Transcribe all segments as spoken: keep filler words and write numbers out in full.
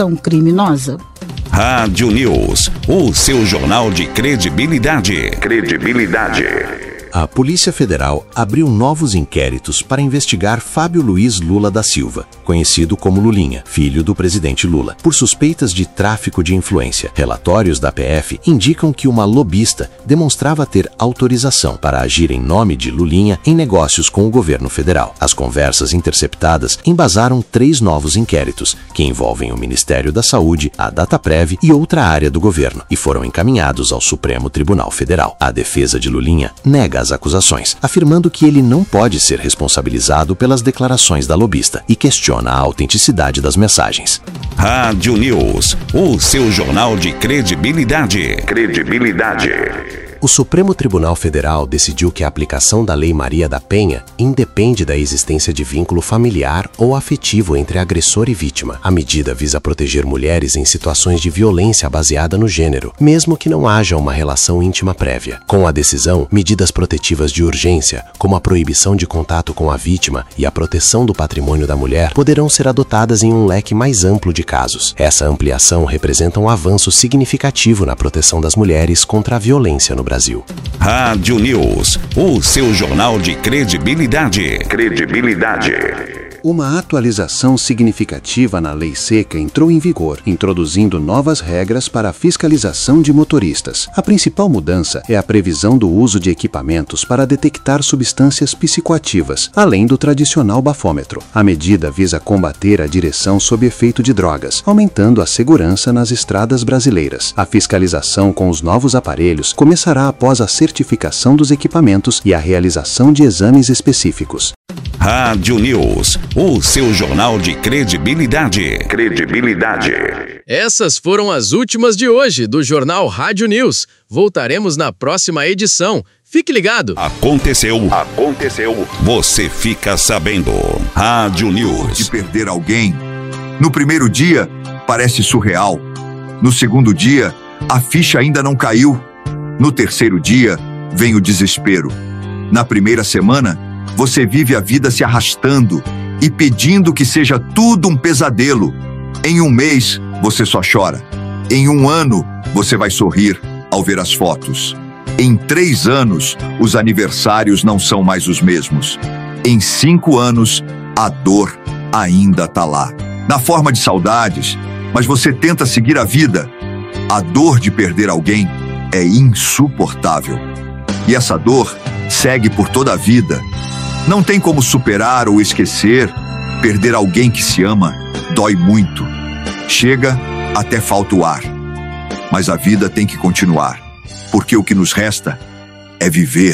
associação criminosa. Rádio News, o seu jornal de credibilidade. Credibilidade. A Polícia Federal abriu novos inquéritos para investigar Fábio Luiz Lula da Silva, conhecido como Lulinha, filho do presidente Lula, por suspeitas de tráfico de influência. Relatórios da P F indicam que uma lobista demonstrava ter autorização para agir em nome de Lulinha em negócios com o governo federal. As conversas interceptadas embasaram três novos inquéritos, que envolvem o Ministério da Saúde, a Dataprev e outra área do governo, e foram encaminhados ao Supremo Tribunal Federal. A defesa de Lulinha nega as acusações, afirmando que ele não pode ser responsabilizado pelas declarações da lobista e questiona a autenticidade das mensagens. Rádio News, o seu jornal de credibilidade. Credibilidade. O Supremo Tribunal Federal decidiu que a aplicação da Lei Maria da Penha independe da existência de vínculo familiar ou afetivo entre agressor e vítima. A medida visa proteger mulheres em situações de violência baseada no gênero, mesmo que não haja uma relação íntima prévia. Com a decisão, medidas protetivas de urgência, como a proibição de contato com a vítima e a proteção do patrimônio da mulher, poderão ser adotadas em um leque mais amplo de casos. Essa ampliação representa um avanço significativo na proteção das mulheres contra a violência no Brasil. Brasil. Rádio News, o seu jornal de credibilidade. Credibilidade. Uma atualização significativa na Lei Seca entrou em vigor, introduzindo novas regras para a fiscalização de motoristas. A principal mudança é a previsão do uso de equipamentos para detectar substâncias psicoativas, além do tradicional bafômetro. A medida visa combater a direção sob efeito de drogas, aumentando a segurança nas estradas brasileiras. A fiscalização com os novos aparelhos começará após a certificação dos equipamentos e a realização de exames específicos. Rádio News, o seu jornal de credibilidade. Credibilidade. Essas foram as últimas de hoje do Jornal Rádio News. Voltaremos na próxima edição. Fique ligado. Aconteceu. Aconteceu. Você fica sabendo. Rádio News. De perder alguém. No primeiro dia, parece surreal. No segundo dia, a ficha ainda não caiu. No terceiro dia, vem o desespero. Na primeira semana, você vive a vida se arrastando e pedindo que seja tudo um pesadelo. Em um mês, você só chora. Em um ano, você vai sorrir ao ver as fotos. Em três anos, os aniversários não são mais os mesmos. Em cinco anos, a dor ainda tá lá. Na forma de saudades, mas você tenta seguir a vida. A dor de perder alguém é insuportável. E essa dor segue por toda a vida. Não tem como superar ou esquecer. Perder alguém que se ama dói muito. Chega até falta o ar. Mas a vida tem que continuar, porque o que nos resta é viver.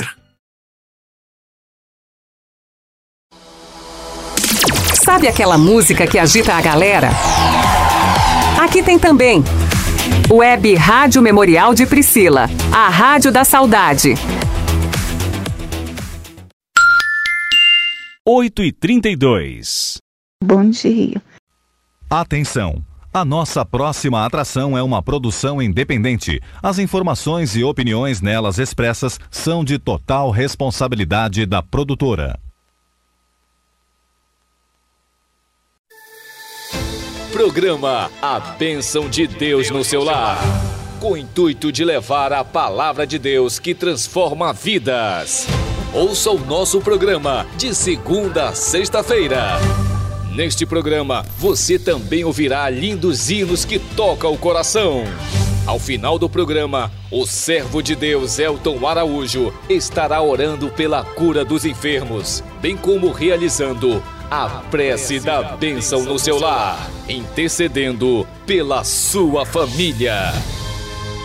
Sabe aquela música que agita a galera? Aqui tem também. Web Rádio Memorial de Priscila, a Rádio da Saudade. oito e trinta e dois. Bom dia. Atenção! A nossa próxima atração é uma produção independente. As informações e opiniões nelas expressas são de total responsabilidade da produtora. Programa A Bênção de Deus no seu lar, com o intuito de levar a palavra de Deus que transforma vidas. Ouça o nosso programa de segunda a sexta-feira. Neste programa, você também ouvirá lindos hinos que tocam o coração. Ao final do programa, o servo de Deus Elton Araújo estará orando pela cura dos enfermos, bem como realizando a prece da bênção no seu lar, intercedendo pela sua família.